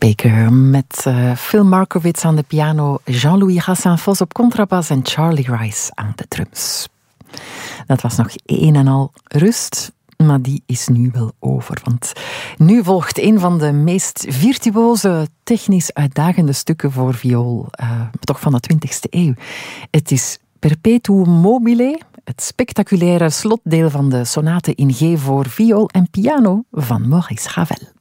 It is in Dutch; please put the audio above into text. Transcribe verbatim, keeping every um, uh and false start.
Baker met uh, Phil Markowitz aan de piano, Jean-Louis Rassin-Vos op contrabas en Charlie Rice aan de drums. Dat was nog een en al rust, maar die is nu wel over. Want nu volgt een van de meest virtuoze, technisch uitdagende stukken voor viool, uh, toch van de twintigste eeuw. Het is Perpetuum mobile, het spectaculaire slotdeel van de sonate in G voor viool en piano van Maurice Ravel.